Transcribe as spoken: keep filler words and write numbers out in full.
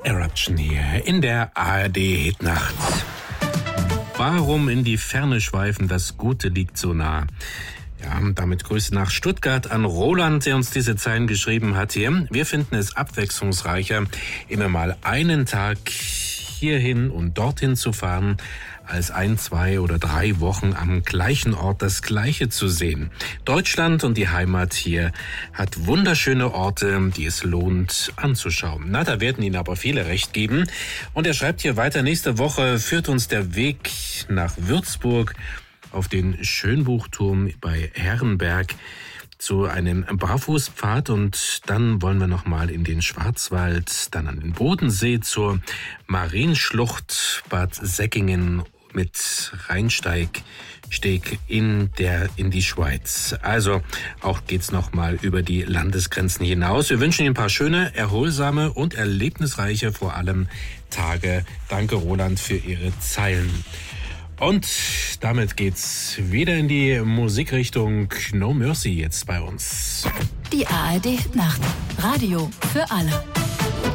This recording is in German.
Eruption hier in der A R D-Hitnacht. Warum in die Ferne schweifen, das Gute liegt so nah. Ja, damit Grüße nach Stuttgart an Roland, der uns diese Zeilen geschrieben hat hier. Wir finden es abwechslungsreicher, immer mal einen Tag hierhin und dorthin zu fahren, als ein, zwei oder drei Wochen am gleichen Ort das Gleiche zu sehen. Deutschland und die Heimat hier hat wunderschöne Orte, die es lohnt anzuschauen. Na, da werden Ihnen aber viele recht geben. Und er schreibt hier weiter, nächste Woche führt uns der Weg nach Würzburg auf den Schönbuchturm bei Herrenberg zu einem Barfußpfad und dann wollen wir nochmal in den Schwarzwald, dann an den Bodensee zur Marienschlucht Bad Säckingen mit Rheinsteig Steg in der in die Schweiz. Also auch geht's noch mal über die Landesgrenzen hinaus. Wir wünschen Ihnen ein paar schöne, erholsame und erlebnisreiche vor allem Tage. Danke Roland für Ihre Zeilen. Und damit geht's wieder in die Musikrichtung No Mercy jetzt bei uns. Die A R D Nacht. Radio für alle.